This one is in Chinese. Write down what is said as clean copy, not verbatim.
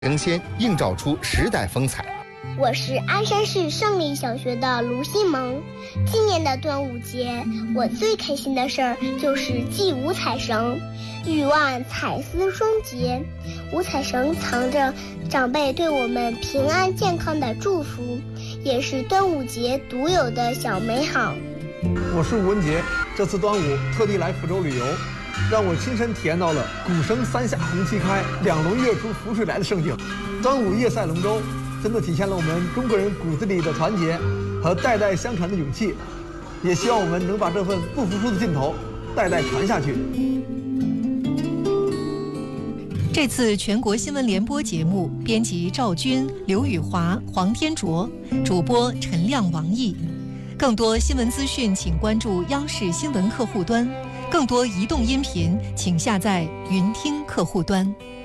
争先，映照出时代风采。 我是鞍山市胜利小学的卢新萌。今年的端午节，我最开心的事儿就是系五彩绳。欲望彩丝双结，五彩绳藏着长辈对我们平安健康的祝福，也是端午节独有的小美好。 我是吴文杰，这次端午特地来福州旅游，让我亲身体验到了鼓声三下红旗开，两龙跃出浮水来的盛景。端午夜赛龙舟，真的体现了我们中国人骨子里的团结和代代相传的勇气，也希望我们能把这份不服输的劲头代代传下去。 这次全国新闻联播节目，编辑赵军、刘宇华、黄天卓，主播陈亮、王毅。更多新闻资讯，请关注央视新闻客户端；更多移动音频，请下载云听客户端。